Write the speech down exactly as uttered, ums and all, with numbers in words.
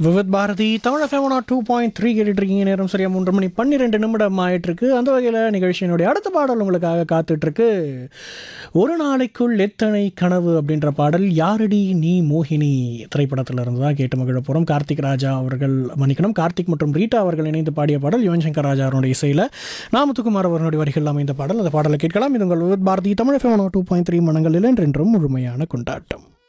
Vividh Bharathi Tamil FM two point three கேட்டுட்ருக்கீங்க. நேரம் சரியா மூன்று மணி பன்னிரெண்டு நிமிடம் ஆயிட்டிருக்கு. அந்த வகையில் நிகழ்ச்சியினுடைய அடுத்த பாடல் உங்களுக்காக காத்துட்ருக்கு. ஒரு நாளைக்குள் எத்தனை கனவு அப்படின்ற பாடல் யாரடி நீ மோகினி திரைப்படத்தில் இருந்து தான் கேட்டு மகிழ போகிறோம். கார்த்திக் ராஜா அவர்கள் மன்னிக்கணும் கார்த்திக் மற்றும் ரீட்டா அவர்கள் இணைந்து பாடிய பாடல். யுவன் சங்கர் ராஜா அவருடைய இசையில் நாமத்துக்குமார் அவர்களுடைய வரிகள் அமைந்த பாடல். அந்த பாடலை கேட்கலாம். இது உங்கள் Vividh Bharathi Tamil FM two point three மனங்களில் என்றென்றும் முழுமையான கொண்டாட்டம்.